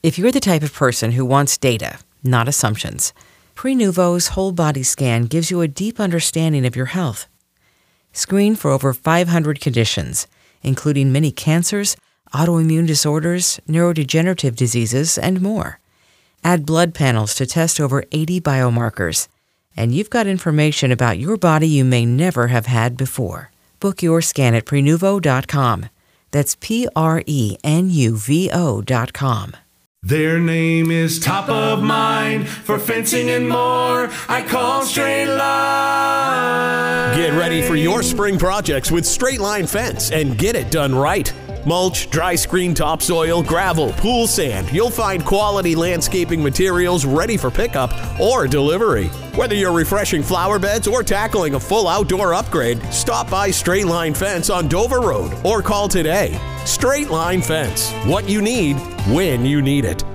If you're the type of person who wants data, not assumptions, Prenuvo's whole body scan gives you a deep understanding of your health. Screen for over 500 conditions, including many cancers, autoimmune disorders, neurodegenerative diseases, and more. Add blood panels to test over 80 biomarkers, and you've got information about your body you may never have had before. Book your scan at Prenuvo.com. That's Prenuvo.com. Their name is top of mind for fencing and more. I call Straight Line. Get ready for your spring projects with Straight Line Fence and get it done right. Mulch, dry screen topsoil, gravel, pool sand. You'll find quality landscaping materials ready for pickup or delivery. Whether you're refreshing flower beds or tackling a full outdoor upgrade, stop by Straight Line Fence on Dover Road or call today. Straight Line Fence. What you need, when you need it.